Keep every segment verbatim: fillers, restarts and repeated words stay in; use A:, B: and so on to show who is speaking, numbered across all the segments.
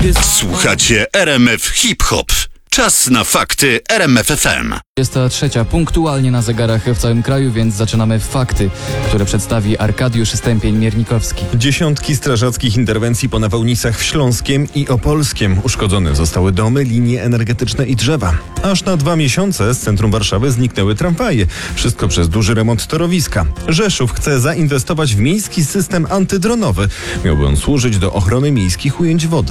A: Słuchacie R M F Hip Hop. Czas na fakty R M F F M.
B: Jest to trzecia punktualnie na zegarach w całym kraju, więc zaczynamy fakty, które przedstawi Arkadiusz Stępień-Miernikowski.
C: Dziesiątki strażackich interwencji po nawałnicach w Śląskiem i Opolskiem. Uszkodzone zostały domy, linie energetyczne i drzewa. Aż na dwa miesiące z centrum Warszawy zniknęły tramwaje. Wszystko przez duży remont torowiska. Rzeszów chce zainwestować w miejski system antydronowy. Miałby on służyć do ochrony miejskich ujęć wody.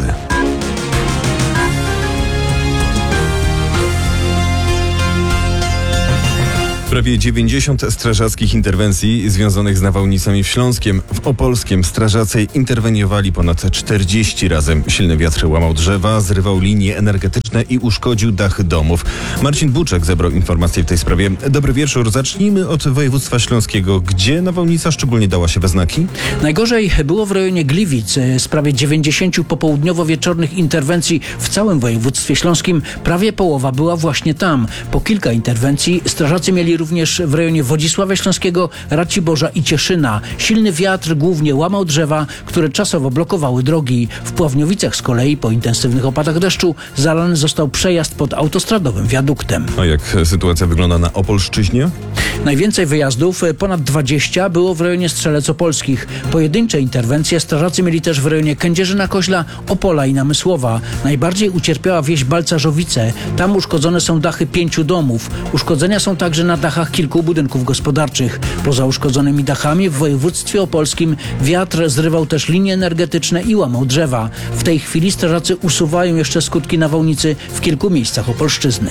C: Prawie dziewięćdziesiąt strażackich interwencji związanych z nawałnicami w Śląskiem. W Opolskiem strażacy interweniowali ponad czterdzieści razy. Silny wiatr łamał drzewa, zrywał linie energetyczne i uszkodził dachy domów. Marcin Buczek zebrał informacje w tej sprawie. Dobry wieczór. Zacznijmy od województwa śląskiego. Gdzie nawałnica szczególnie dała się we znaki?
D: Najgorzej było w rejonie Gliwic. Z prawie dziewięćdziesięciu popołudniowo-wieczornych interwencji w całym województwie śląskim prawie połowa była właśnie tam. Po kilka interwencji strażacy mieli również w rejonie Wodzisławia Śląskiego, Raciborza i Cieszyna. Silny wiatr głównie łamał drzewa, które czasowo blokowały drogi. W Pławniowicach z kolei po intensywnych opadach deszczu zalany został przejazd pod autostradowym wiaduktem.
C: A jak sytuacja wygląda na Opolszczyźnie?
D: Najwięcej wyjazdów, ponad dwadzieścia, było w rejonie Strzelec Opolskich. Pojedyncze interwencje strażacy mieli też w rejonie Kędzierzyna-Koźla, Opola i Namysłowa. Najbardziej ucierpiała wieś Balcarzowice. Tam uszkodzone są dachy pięciu domów. Uszkodzenia są także na dachach kilku budynków gospodarczych. Poza uszkodzonymi dachami w województwie opolskim wiatr zrywał też linie energetyczne i łamał drzewa. W tej chwili strażacy usuwają jeszcze skutki nawałnicy w kilku miejscach Opolszczyzny.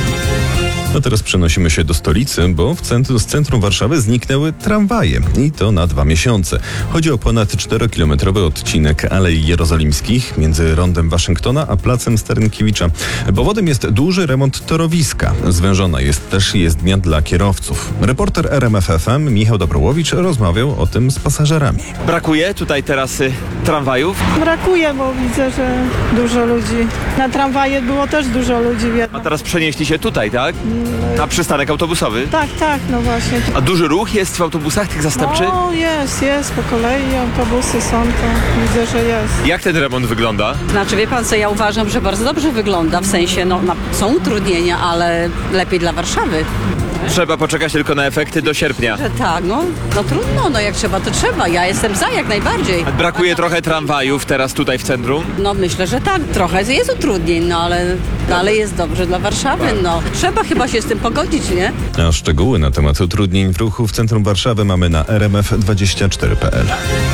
C: A teraz przenosimy się do stolicy, bo w centrum, z centrum Warszawy zniknęły tramwaje i to na dwa miesiące. Chodzi o ponad czterokilometrowy odcinek Alei Jerozolimskich między rondem Waszyngtona a placem Starynkiewicza. Powodem jest duży remont torowiska. Zwężona jest też jezdnia dla kierowców. Reporter R M F F M Michał Dobrołowicz rozmawiał o tym z pasażerami.
E: Brakuje tutaj teraz y, tramwajów?
F: Brakuje, bo widzę, że dużo ludzi. Na tramwaje było też dużo ludzi.
E: A teraz przenieśli się tutaj, tak? Na przystanek autobusowy?
F: Tak, tak, no właśnie.
E: A duży ruch jest w autobusach tych zastępczych?
F: No jest, jest, po kolei autobusy są, to widzę, że jest.
E: Jak ten remont wygląda?
G: Znaczy, wie pan co, ja uważam, że bardzo dobrze wygląda, w sensie, no na, są utrudnienia, ale lepiej dla Warszawy.
E: Trzeba poczekać tylko na efekty do sierpnia.
G: Że tak, no, no trudno, no jak trzeba, to trzeba. Ja jestem za jak najbardziej.
E: A brakuje trochę tramwajów teraz tutaj w centrum?
G: No myślę, że tak, trochę jest utrudnień, no ale dalej jest dobrze dla Warszawy, no. Trzeba chyba się z tym pogodzić, nie?
C: A szczegóły na temat utrudnień w ruchu w centrum Warszawy mamy na r m f dwadzieścia cztery kropka p l.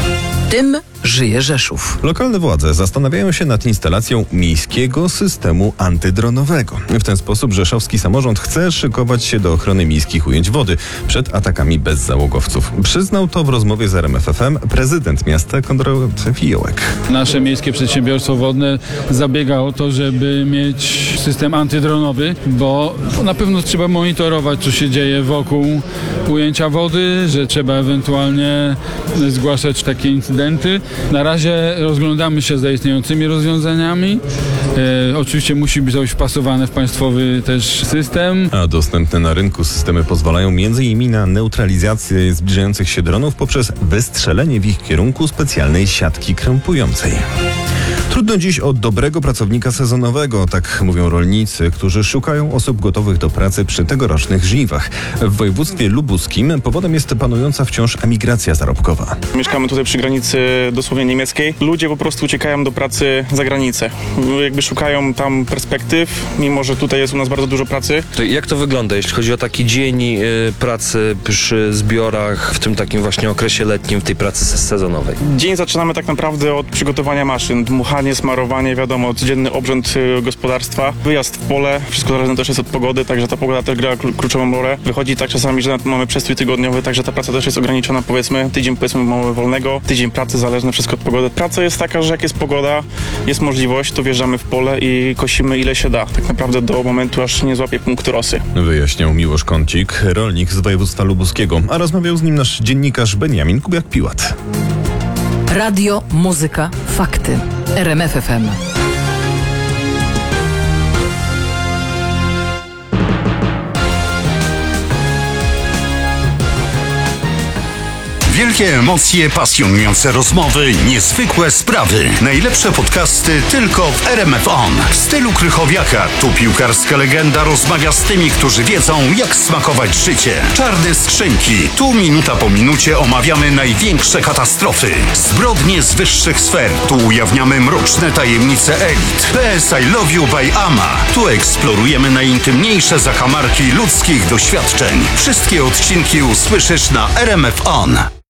H: Tym żyje Rzeszów.
C: Lokalne władze zastanawiają się nad instalacją miejskiego systemu antydronowego. W ten sposób rzeszowski samorząd chce szykować się do ochrony miejskich ujęć wody przed atakami bezzałogowców. Przyznał to w rozmowie z R M F F M prezydent miasta Konrad Fiołek.
I: Nasze miejskie przedsiębiorstwo wodne zabiega o to, żeby mieć system antydronowy, bo na pewno trzeba monitorować, co się dzieje wokół ujęcia wody, że trzeba ewentualnie zgłaszać takie incydenty. Na razie rozglądamy się za istniejącymi rozwiązaniami. E, oczywiście musi być coś wpasowane w państwowy też system.
C: A dostępne na rynku systemy pozwalają między innymi na neutralizację zbliżających się dronów poprzez wystrzelenie w ich kierunku specjalnej siatki krępującej. Trudno dziś o dobrego pracownika sezonowego, tak mówią rolnicy, którzy szukają osób gotowych do pracy przy tegorocznych żniwach. W województwie lubuskim powodem jest panująca wciąż emigracja zarobkowa.
J: Mieszkamy tutaj przy granicy dosłownie niemieckiej. Ludzie po prostu uciekają do pracy za granicę. Jakby szukają tam perspektyw, mimo że tutaj jest u nas bardzo dużo pracy.
K: Jak to wygląda, jeśli chodzi o taki dzień y, pracy przy zbiorach, w tym takim właśnie okresie letnim, w tej pracy sezonowej?
J: Dzień zaczynamy tak naprawdę od przygotowania maszyn, dmuchanie, smarowanie, wiadomo, codzienny obrząd y, gospodarstwa, wyjazd w pole, wszystko zależne też jest od pogody, także ta pogoda też gra kluczową rolę. Wychodzi tak czasami, że mamy przestój tygodniowy, także ta praca też jest ograniczona, powiedzmy, tydzień powiedzmy mamy wolnego, tydzień pracy, zależne wszystko od pogody. Praca jest taka, że jak jest pogoda, jest możliwość, to wjeżdżamy w pole i kosimy ile się da, tak naprawdę do momentu, aż nie złapie punkt rosy.
C: Wyjaśniał Miłosz Kącik, rolnik z województwa lubuskiego, a rozmawiał z nim nasz dziennikarz Beniamin Kubiak-Piłat.
H: Radio, muzyka, fakty. R M F F M.
A: Wielkie emocje, pasjonujące rozmowy, niezwykłe sprawy. Najlepsze podcasty tylko w R M F On. W stylu Krychowiaka. Tu piłkarska legenda rozmawia z tymi, którzy wiedzą, jak smakować życie. Czarne skrzynki. Tu minuta po minucie omawiamy największe katastrofy. Zbrodnie z wyższych sfer. Tu ujawniamy mroczne tajemnice elit. P S I Love You by Ama. Tu eksplorujemy najintymniejsze zakamarki ludzkich doświadczeń. Wszystkie odcinki usłyszysz na R M F On.